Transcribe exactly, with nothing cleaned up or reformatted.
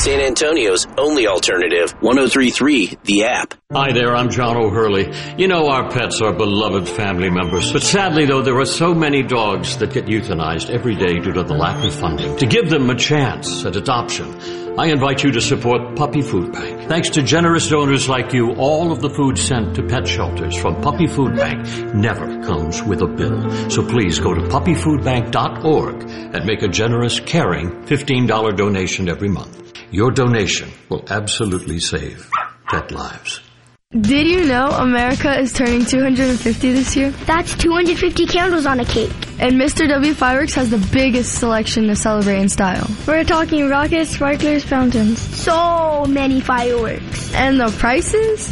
San Antonio's only alternative, one oh three point three The App. Hi there, I'm John O'Hurley. You know our pets are beloved family members, but sadly though there are so many dogs that get euthanized every day due to the lack of funding. To give them a chance at adoption, I invite you to support Puppy Food Bank. Thanks to generous donors like you, all of the food sent to pet shelters from Puppy Food Bank never comes with a bill. So please go to puppy food bank dot org and make a generous, caring fifteen dollars donation every month. Your donation will absolutely save pet lives. Did you know America is turning two hundred fifty this year? That's two hundred fifty candles on a cake. And Mister W Fireworks has the biggest selection to celebrate in style. We're talking rockets, sparklers, fountains. So many fireworks. And the prices?